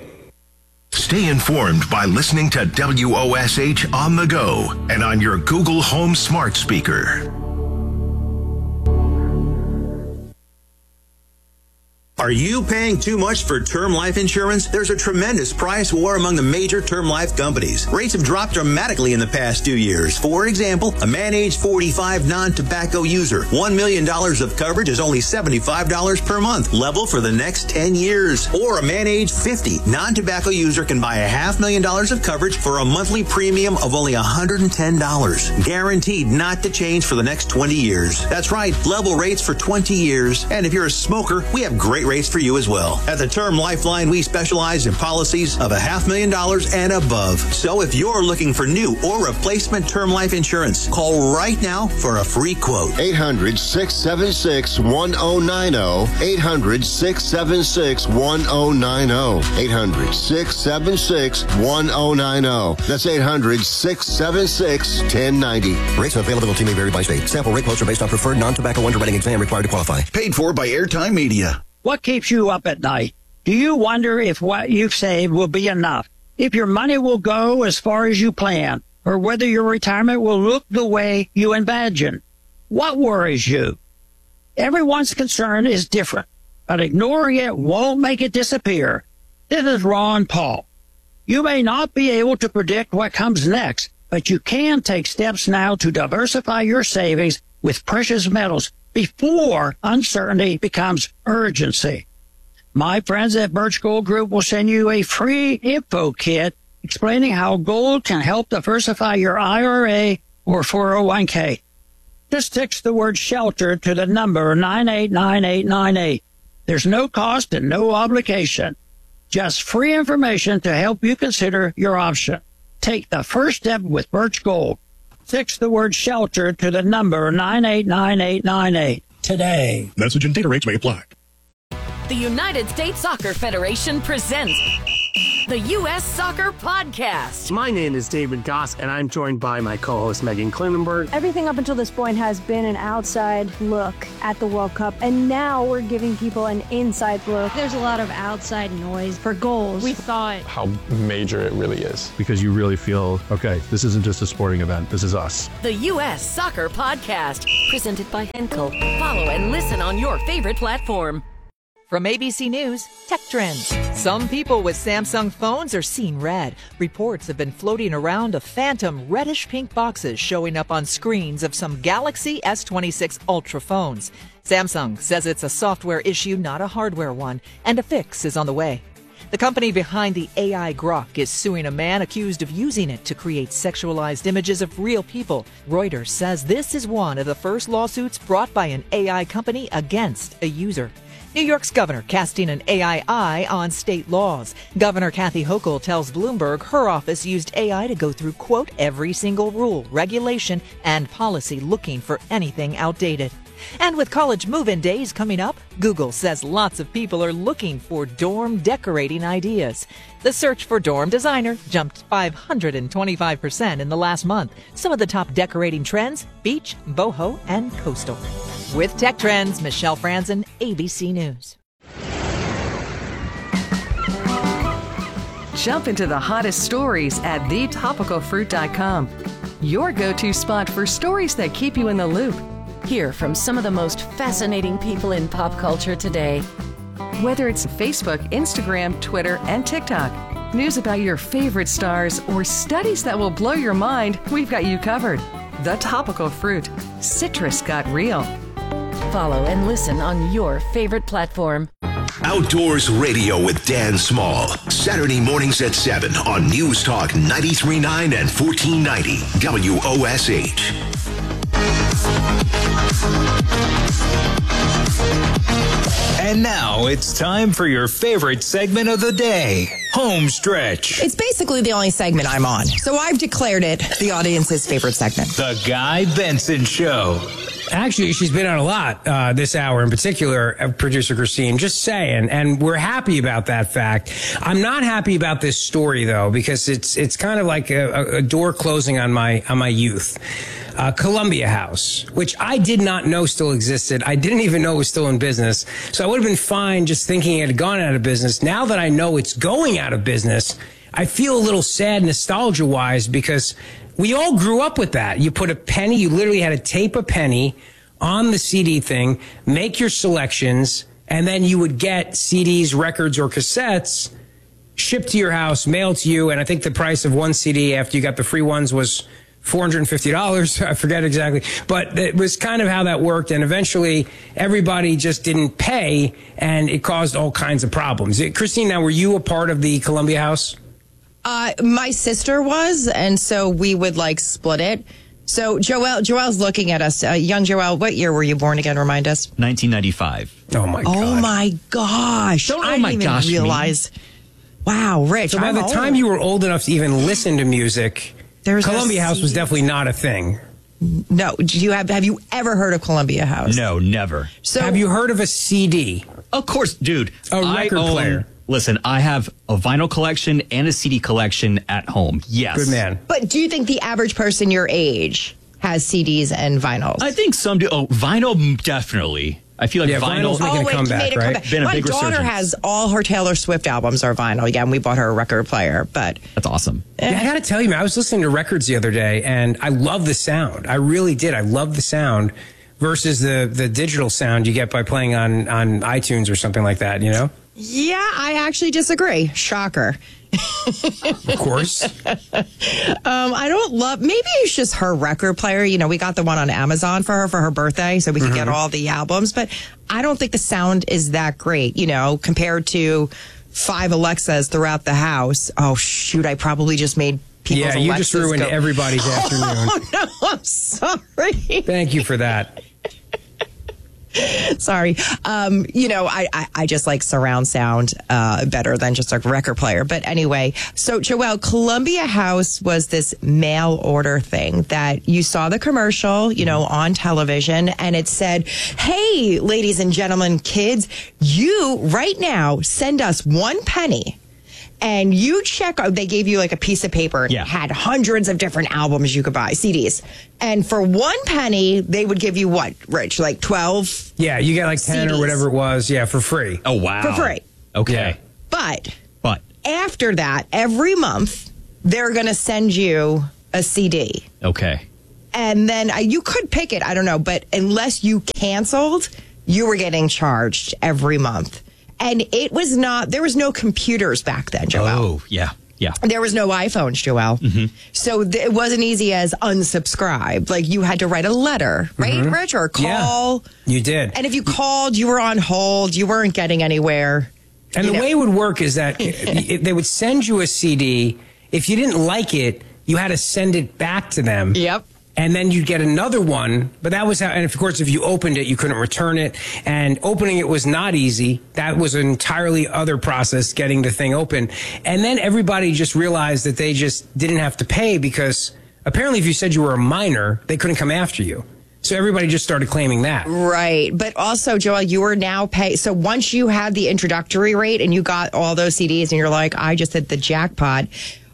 Stay informed by listening to W O S H on the go and on your Google Home smart speaker. Are you paying too much for term life insurance? There's a tremendous price war among the major term life companies. Rates have dropped dramatically in the past two years. For example, a man age forty-five non-tobacco user, one million dollars of coverage is only seventy-five dollars per month, level for the next ten years. Or a man age fifty non-tobacco user can buy a half million dollars of coverage for a monthly premium of only one hundred ten dollars. Guaranteed not to change for the next twenty years. That's right, level rates for twenty years. And if you're a smoker, we have great rates for you as well. At the Term Lifeline, we specialize in policies of a half million dollars and above. So if you're looking for new or replacement term life insurance, call right now for a free quote. eight hundred, six seven six, one oh nine oh. eight hundred, six seven six, one oh nine oh. eight hundred, six seven six, one oh nine oh. That's eight hundred, six seven six, one oh nine oh. Rates and availability may vary by state. Sample rate quotes are based on preferred non-tobacco underwriting exam required to qualify. Paid for by Airtime Media. What keeps you up at night? Do you wonder if what you've saved will be enough? If your money will go as far as you plan? Or whether your retirement will look the way you imagine? What worries you? Everyone's concern is different, but ignoring it won't make it disappear. This is Ron Paul. You may not be able to predict what comes next, but you can take steps now to diversify your savings with precious metals before uncertainty becomes urgency. My friends at Birch Gold Group will send you a free info kit explaining how gold can help diversify your I R A or four oh one k. Just text the word shelter to the number nine eight nine eight nine eight. There's no cost and no obligation. Just free information to help you consider your option. Take the first step with Birch Gold. Text the word shelter to the number nine eight nine eight nine eight today. Message and data rates may apply. The United States Soccer Federation presents the U S Soccer Podcast. My name is David Goss, and I'm joined by my co-host Megan Klinenberg. Everything up until this point has been an outside look at the World Cup, and now we're giving people an inside look. There's a lot of outside noise for goals. We thought how major it really is, because you really feel, okay, this isn't just a sporting event, this is us. The U S Soccer Podcast, presented by Henkel. Follow and listen on your favorite platform. From A B C News, Tech Trends. Some people with Samsung phones are seeing red. Reports have been floating around of phantom reddish-pink boxes showing up on screens of some Galaxy S twenty-six Ultra phones. Samsung says it's a software issue, not a hardware one, and a fix is on the way. The company behind the A I Grok is suing a man accused of using it to create sexualized images of real people. Reuters says this is one of the first lawsuits brought by an A I company against a user. New York's governor casting an A I eye on state laws. Governor Kathy Hochul tells Bloomberg her office used A I to go through, quote, every single rule, regulation, and policy looking for anything outdated. And with college move-in days coming up, Google says lots of people are looking for dorm decorating ideas. The search for dorm designer jumped five hundred twenty-five percent in the last month. Some of the top decorating trends, beach, boho, and coastal. With Tech Trends, Michelle Franzen, A B C News. Jump into the hottest stories at the topical fruit dot com. Your go-to spot for stories that keep you in the loop. Hear from some of the most fascinating people in pop culture today. Whether it's Facebook, Instagram, Twitter, and TikTok, news about your favorite stars, or studies that will blow your mind, we've got you covered. The Topical Fruit. Citrus got real. Follow and listen on your favorite platform. Outdoors Radio with Dan Small. Saturday mornings at seven on News Talk ninety-three point nine and fourteen ninety W O S H. And now it's time for your favorite segment of the day, Home Stretch. It's basically the only segment I'm on, so I've declared it the audience's favorite segment. The Guy Benson Show. Actually, she's been on a lot uh, this hour in particular, uh, producer Christine, just saying, and we're happy about that fact. I'm not happy about this story, though, because it's it's kind of like a, a door closing on my on my youth. Uh, Columbia House, which I did not know still existed. I didn't even know it was still in business. So I would have been fine just thinking it had gone out of business. Now that I know it's going out of business, I feel a little sad nostalgia-wise because we all grew up with that. You put a penny, you literally had to tape a penny on the C D thing, make your selections, and then you would get C Ds, records, or cassettes shipped to your house, mailed to you. And I think the price of one C D after you got the free ones was four hundred fifty dollars. I forget exactly. But it was kind of how that worked. And eventually everybody just didn't pay and it caused all kinds of problems. Christine, now, were you a part of the Columbia House? Uh, my sister was, and so we would like split it. So Joelle, Joelle's looking at us. Uh, young Joelle, what year were you born again? Remind us. nineteen ninety-five. Oh my God. Oh my gosh. Don't, oh I didn't my even gosh, realize. Me. Wow, Rich. So by I'm the old. time you were old enough to even listen to music, There's Columbia House was definitely not a thing. No. Do you have have you ever heard of Columbia House? No, never. So have you heard of a C D? Of course, dude. A record I own, player. Listen, I have a vinyl collection and a C D collection at home. Yes. Good man. But do you think the average person your age has C Ds and vinyls? I think some do. Oh, vinyl, definitely. I feel like yeah, vinyl's making oh, a wait, comeback, made a right? comeback. Been a My big daughter resurgence. has all her Taylor Swift albums are vinyl. Yeah, and we bought her a record player, but that's awesome. Yeah, I got to tell you, man, I was listening to records the other day, and I love the sound. I really did. I love the sound versus the the digital sound you get by playing on on iTunes or something like that. You know? Yeah, I actually disagree. Shocker. Of course. um, I don't love, maybe it's just her record player. You know, we got the one on Amazon for her for her birthday, so we could mm-hmm. get all the albums. But I don't think the sound is that great, you know, compared to five Alexas throughout the house. Oh, shoot, I probably just made people's Yeah, you just Alexas ruined go, everybody's afternoon. Oh, no, I'm sorry. Thank you for that. Sorry. Um, you know, I, I, I just like surround sound uh, better than just a record player. But anyway, so Joelle, Columbia House was this mail order thing that you saw the commercial, you know, on television, and it said, hey, ladies and gentlemen, kids, you right now send us one penny. And you check, they gave you like a piece of paper and Yeah. it had hundreds of different albums you could buy, C Ds. And for one penny, they would give you what, Rich? Like twelve? Yeah, you get like ten C Ds. or whatever it was. Yeah, for free. Oh, wow. For free. Okay. Yeah. But But, after that, every month, they're going to send you a C D. okay. And then uh, you could pick it, I don't know, but unless you canceled, you were getting charged every month. And it was not, there was no computers back then, Joelle. Oh, yeah. Yeah. There was no iPhones, Joelle. Mm-hmm. So th- it wasn't easy as unsubscribe. Like you had to write a letter, right, Mhm. Rich? Or call. Yeah, you did. And if you called, you were on hold. You weren't getting anywhere. And You the know. way it would work is that it- they would send you a C D. If you didn't like it, you had to send it back to them. Yep. And then you'd get another one. But that was how, and of course, if you opened it, you couldn't return it. And opening it was not easy. That was an entirely other process, getting the thing open. And then everybody just realized that they just didn't have to pay because apparently if you said you were a minor, they couldn't come after you. So everybody just started claiming that. Right. But also, Joel, you are now pay. So once you had the introductory rate and you got all those C Ds and you're like, I just hit the jackpot.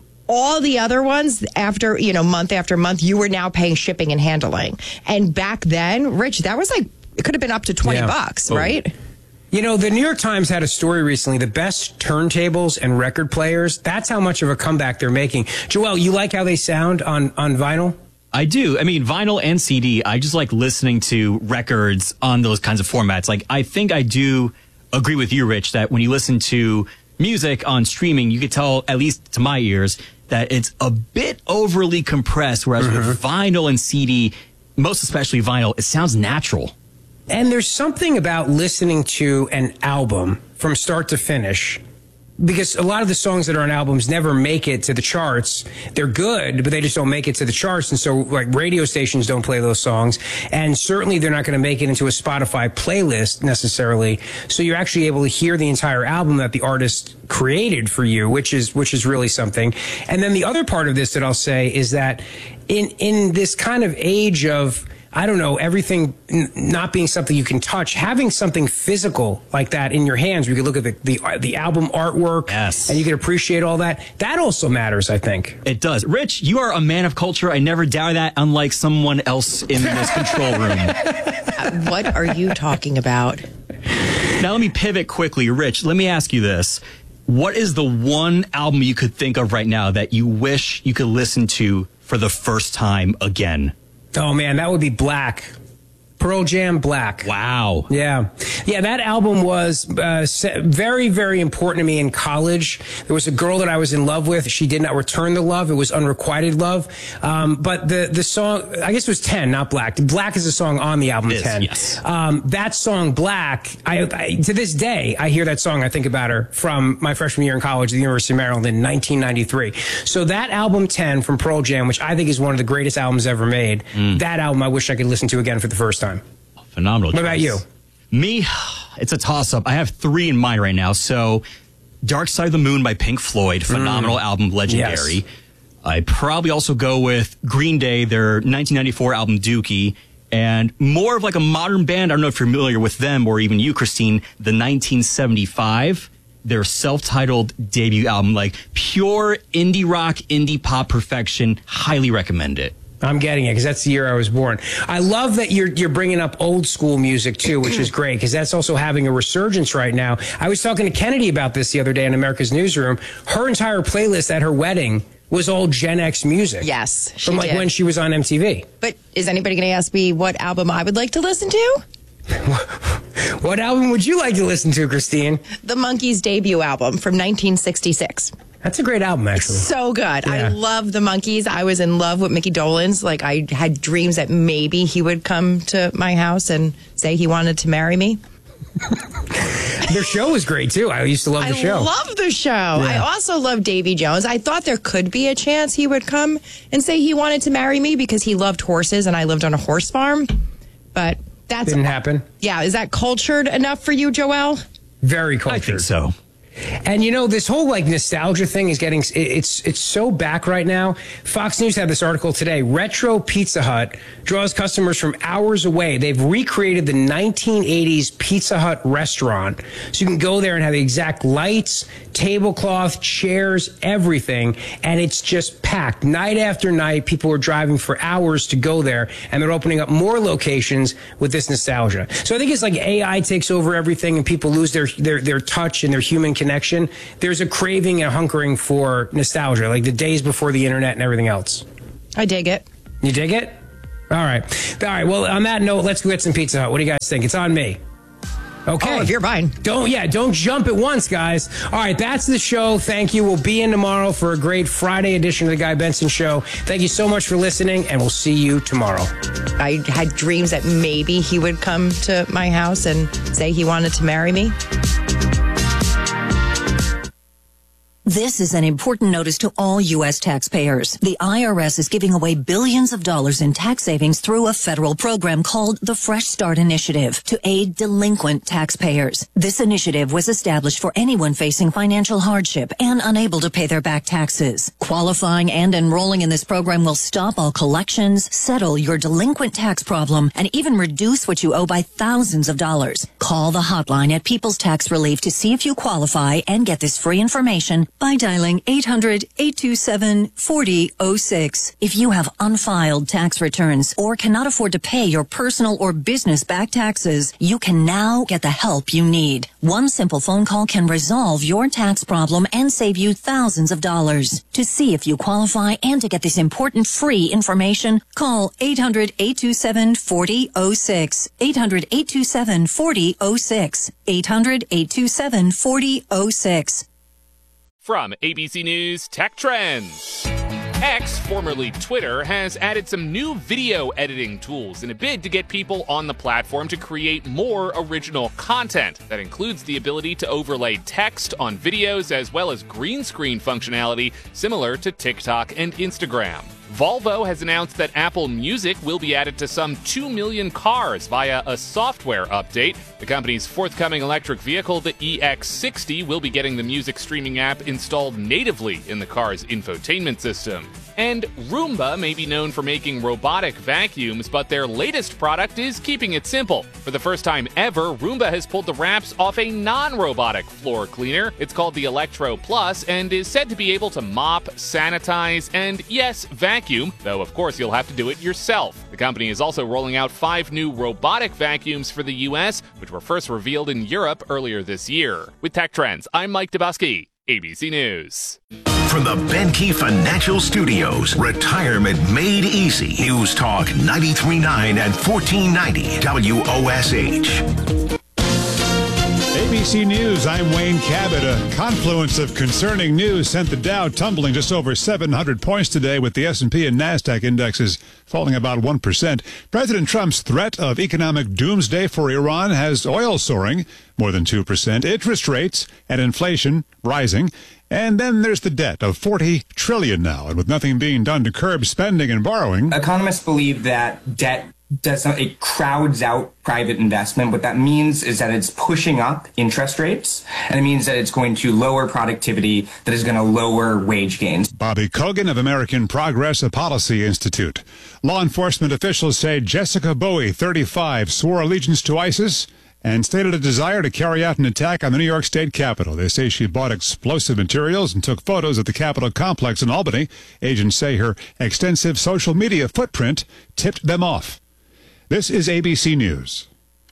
All the other ones, after, you know, month after month, you were now paying shipping and handling. And back then, Rich, that was like, it could have been up to twenty Yeah. bucks, Oh. right? You know, the New York Times had a story recently, the best turntables and record players. That's how much of a comeback they're making. Joelle, you like how they sound on, on vinyl? I do. I mean, vinyl and C D, I just like listening to records on those kinds of formats. Like, I think I do agree with you, Rich, that when you listen to music on streaming, you could tell, at least to my ears, that it's a bit overly compressed, whereas Mm-hmm. with vinyl and C D, most especially vinyl, it sounds natural. And there's something about listening to an album from start to finish, because a lot of the songs that are on albums never make it to the charts. They're good, but they just don't make it to the charts. And so like radio stations don't play those songs. And certainly they're not going to make it into a Spotify playlist necessarily. So you're actually able to hear the entire album that the artist created for you, which is, which is really something. And then the other part of this that I'll say is that in, in this kind of age of, I don't know, everything n- not being something you can touch, having something physical like that in your hands, where you can look at the, the, the album artwork, yes, and you can appreciate all that. That also matters, I think. It does. Rich, you are a man of culture. I never doubt that, unlike someone else in this control room. Uh, what are you talking about? Now, let me pivot quickly. Rich, let me ask you this. What is the one album you could think of right now that you wish you could listen to for the first time again? Oh, man, that would be Black. Pearl Jam, Black. Wow. Yeah. Yeah, that album was uh, very, very important to me in college. There was a girl that I was in love with. She did not return the love. It was unrequited love. Um, but the, the song, I guess it was ten, not Black. Black is a song on the album It is, ten. yes. Um, that song, Black, I, I, to this day, I hear that song. I think about her from my freshman year in college at the University of Maryland in nineteen ninety-three. So that album ten from Pearl Jam, which I think is one of the greatest albums ever made, Mm. that album I wish I could listen to again for the first time. Phenomenal. What about choice. you? Me, it's a toss-up. I have three in mind right now. So, Dark Side of the Moon by Pink Floyd, phenomenal Mm. album, legendary. Yes. I'd probably also go with Green Day, their nineteen ninety-four album Dookie, and more of like a modern band. I don't know if you're familiar with them or even you, Christine, the nineteen seventy-five, their self-titled debut album, like pure indie rock, indie pop perfection. Highly recommend it. I'm getting it because that's the year I was born. I love that you're you're bringing up old school music too, which is great because that's also having a resurgence right now. I was talking to Kennedy about this the other day in America's Newsroom. Her entire playlist at her wedding was all Gen X music. Yes, she from like did. when she was on M T V. But is anybody going to ask me what album I would like to listen to? What album would you like to listen to, Christine? The Monkees' debut album from nineteen sixty-six. That's a great album, actually. So good. Yeah. I love the Monkees. I was in love with Mickey Dolenz. Like, I had dreams that maybe he would come to my house and say he wanted to marry me. Their show was great, too. I used to love the I show. I love the show. Yeah. I also love Davy Jones. I thought there could be a chance he would come and say he wanted to marry me because he loved horses and I lived on a horse farm. But that's... Didn't happen. Yeah. Is that cultured enough for you, Joel? Very cultured. I think so. And you know, this whole like nostalgia thing is getting, it's it's so back right now. Fox News had this article today. Retro Pizza Hut draws customers from hours away. They've recreated the nineteen eighties Pizza Hut restaurant. So you can go there and have the exact lights, tablecloth, chairs, everything. And it's just packed. Night after night, people are driving for hours to go there. And they're opening up more locations with this nostalgia. So I think it's like A I takes over everything and people lose their, their, their touch and their human connection. Connection. There's a craving and a hunkering for nostalgia, like the days before the internet and everything else. I dig it. You dig it? All right. All right. Well, on that note, let's go get some Pizza Hut. What do you guys think? It's on me. Okay. Oh, if you're fine. Don't, yeah, don't jump at once, guys. All right, that's the show. Thank you. We'll be in tomorrow for a great Friday edition of the Guy Benson Show. Thank you so much for listening, and we'll see you tomorrow. I had dreams that maybe he would come to my house and say he wanted to marry me. This is an important notice to all U S taxpayers. The I R S is giving away billions of dollars in tax savings through a federal program called the Fresh Start Initiative to aid delinquent taxpayers. This initiative was established for anyone facing financial hardship and unable to pay their back taxes. Qualifying and enrolling in this program will stop all collections, settle your delinquent tax problem, and even reduce what you owe by thousands of dollars. Call the hotline at People's Tax Relief to see if you qualify and get this free information by dialing eight hundred, eight two seven, four zero zero six. If you have unfiled tax returns or cannot afford to pay your personal or business back taxes, you can now get the help you need. One simple phone call can resolve your tax problem and save you thousands of dollars. To see if you qualify and to get this important free information, call eight hundred, eight two seven, four zero zero six. eight hundred, eight two seven, four zero zero six. eight hundred, eight two seven, four zero zero six. From A B C News Tech Trends. X, formerly Twitter, has added some new video editing tools in a bid to get people on the platform to create more original content. That includes the ability to overlay text on videos as well as green screen functionality similar to TikTok and Instagram. Volvo has announced that Apple Music will be added to some two million cars via a software update. The company's forthcoming electric vehicle, the E X sixty, will be getting the music streaming app installed natively in the car's infotainment system. And Roomba may be known for making robotic vacuums, but their latest product is keeping it simple. For the first time ever, Roomba has pulled the wraps off a non-robotic floor cleaner. It's called the Electro Plus and is said to be able to mop, sanitize, and yes, vacuum, though of course you'll have to do it yourself. The company is also rolling out five new robotic vacuums for the U S, which were first revealed in Europe earlier this year. With Tech Trends, I'm Mike Dubusky, A B C News. From the Benkey Financial Studios, Retirement Made Easy. News Talk ninety-three point nine and fourteen ninety W O S H. A B C News, I'm Wayne Cabot. A confluence of concerning news sent the Dow tumbling just over seven hundred points today, with the S and P and NASDAQ indexes falling about one percent. President Trump's threat of economic doomsday for Iran has oil soaring more than two percent, interest rates and inflation rising. And then there's the debt of forty trillion dollars now, and with nothing being done to curb spending and borrowing. Economists believe that debt does not, it crowds out private investment. What that means is that it's pushing up interest rates, and it means that it's going to lower productivity, that is going to lower wage gains. Bobby Kogan of American Progress, a policy institute. Law enforcement officials say Jessica Bowie, thirty-five, swore allegiance to ISIS and stated a desire to carry out an attack on the New York State Capitol. They say she bought explosive materials and took photos at the Capitol complex in Albany. Agents say her extensive social media footprint tipped them off. This is A B C News.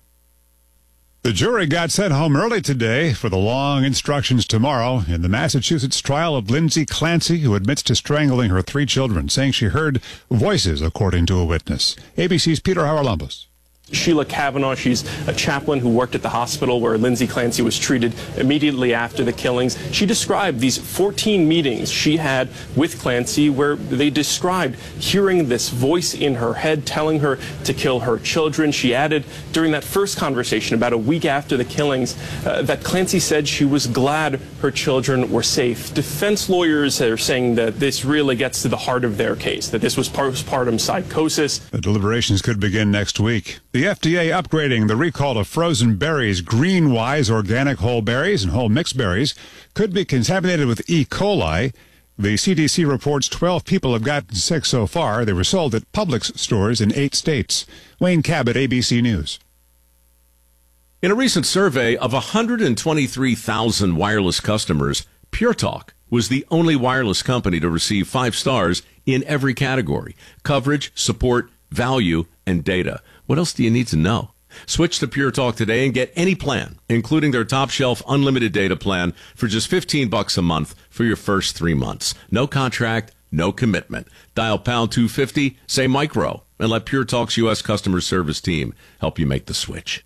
The jury got sent home early today for the long instructions tomorrow in the Massachusetts trial of Lindsay Clancy, who admits to strangling her three children, saying she heard voices, according to a witness. A B C's Peter Haralambos. Sheila Kavanaugh, she's a chaplain who worked at the hospital where Lindsay Clancy was treated immediately after the killings. She described these fourteen meetings she had with Clancy where they described hearing this voice in her head telling her to kill her children. She added during that first conversation about a week after the killings uh, that Clancy said she was glad her children were safe. Defense lawyers are saying that this really gets to the heart of their case, that this was postpartum psychosis. The deliberations could begin next week. The F D A upgrading the recall of frozen berries. Greenwise organic whole berries and whole mixed berries could be contaminated with E. coli. The C D C reports twelve people have gotten sick so far. They were sold at Publix stores in eight states. Wayne Cabot, A B C News. In a recent survey of one hundred twenty-three thousand wireless customers, Pure Talk was the only wireless company to receive five stars in every category: coverage, support, value, and data. What else do you need to know? Switch to Pure Talk today and get any plan, including their top shelf unlimited data plan for just fifteen bucks a month for your first three months. No contract, no commitment. Dial pound two fifty, say micro, and let Pure Talk's U S customer service team help you make the switch.